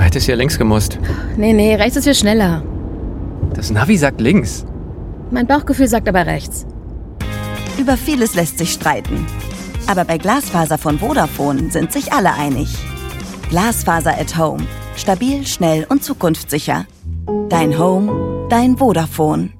hättest ja links gemusst. Nee, rechts ist viel schneller. Das Navi sagt links. Mein Bauchgefühl sagt aber rechts. Über vieles lässt sich streiten. Aber bei Glasfaser von Vodafone sind sich alle einig. Glasfaser at Home. Stabil, schnell und zukunftssicher. Dein Home, dein Vodafone.